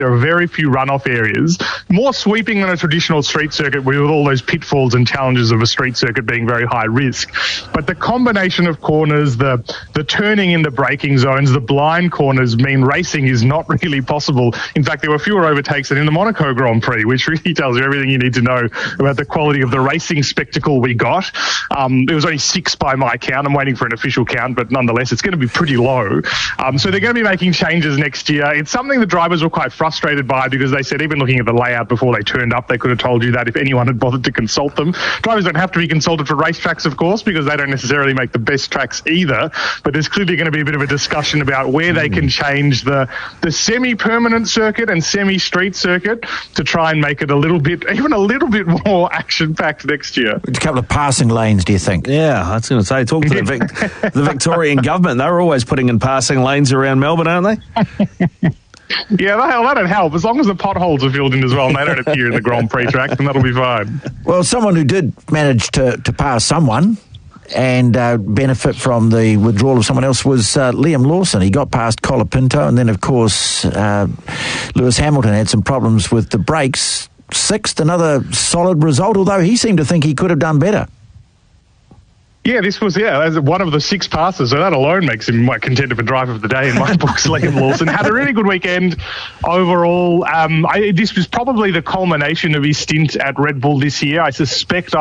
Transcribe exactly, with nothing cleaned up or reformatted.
There are very few runoff areas, more sweeping than a traditional street circuit with all those pitfalls and challenges of a street circuit being very high risk. But the combination of corners, the the turning in the braking zones, the blind corners mean racing is not really possible. In fact, there were fewer overtakes than in the Monaco Grand Prix, which really tells you everything you need to know about the quality of the racing spectacle we got. Um, it was only six by my count. I'm waiting for an official count, but nonetheless, it's going to be pretty low. Um, so they're going to be making changes next year. It's something the drivers were quite frustrated by because they said even looking at the layout before they turned up, they could have told you that if anyone had bothered to consult them. Drivers don't have to be consulted for racetracks, of course, because they don't necessarily make the best tracks either. But there's clearly going to be a bit of a discussion about where they can change the, the semi-permanent circuit and semi-street circuit to try and make it a little bit, even a little bit more action-packed next year. A couple of passing lanes, do you think? Yeah, I was going to say, talk to the, Vic- the Victorian government. They're always putting in passing lanes around Melbourne, aren't they? Yeah, well, that'd help. As long as the potholes are filled in as well and they don't appear in the Grand Prix track, then that'll be fine. Well, someone who did manage to, to pass someone and uh, benefit from the withdrawal of someone else was uh, Liam Lawson. He got past Colapinto, and then, of course, uh, Lewis Hamilton had some problems with the brakes. Sixth, another solid result, although he seemed to think he could have done better. Yeah, this was, yeah, one of the six passes, so that alone makes him my contender for driver of the day in my books. Liam Lawson had a really good weekend overall. Um, I, this was probably the culmination of his stint at Red Bull this year. I suspect